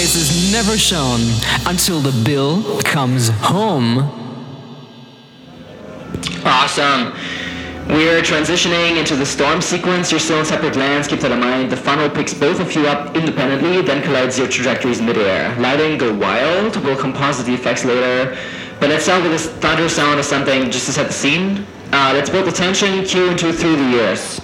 prize is never shown until the bill comes home. Awesome. We're transitioning into the storm sequence. You're still in separate lands, keep that in mind. The funnel picks both of you up independently, then collides your trajectories in midair. Lighting, go wild. We'll composite the effects later. But let's start with this thunder sound or something just to set the scene. Let's build the tension, cue into through the ears.